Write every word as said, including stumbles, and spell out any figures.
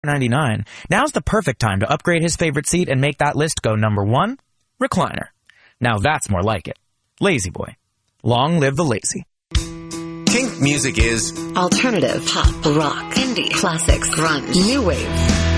ninety-nine, now's the perfect time to upgrade his favorite seat and make that list go number one, recliner. Now that's more like it. Lazy Boy. Long live the lazy. Kink music is alternative, pop, rock, indie, classics, grunge, new wave.